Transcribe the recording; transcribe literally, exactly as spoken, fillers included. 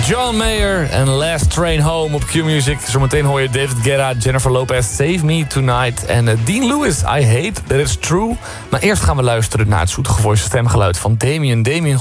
John Mayer en Last Train Home op Q-Music. Zometeen hoor je David Guetta, Jennifer Lopez, Save Me Tonight... en uh, Dean Lewis, I Hate That It's True. Maar eerst gaan we luisteren naar het zoetgevoiste stemgeluid van Damien. Damien,